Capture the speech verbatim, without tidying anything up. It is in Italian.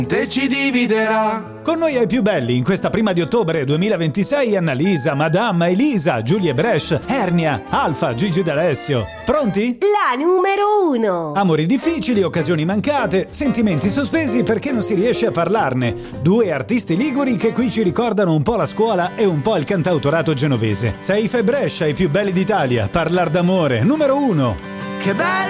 ci dividerà. Con noi ai più belli in questa prima di ottobre duemilaventisei Annalisa, Madame, Elisa, Giulia Brescia, Ernia, Alfa, Gigi D'Alessio. Pronti? La numero uno. Amori difficili, occasioni mancate, sentimenti sospesi perché non si riesce a parlarne. Due artisti liguri che qui ci ricordano un po' la scuola e un po' il cantautorato genovese. Seifa e Brescia, i più belli d'Italia. Parlar d'amore, numero uno. Che bello